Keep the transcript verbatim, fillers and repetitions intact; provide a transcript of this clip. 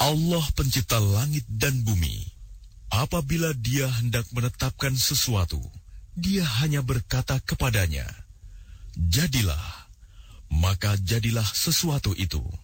Allah pencipta langit dan bumi. Apabila Dia hendak menetapkan sesuatu, Dia hanya berkata kepadanya, "Jadilah," maka jadilah sesuatu itu.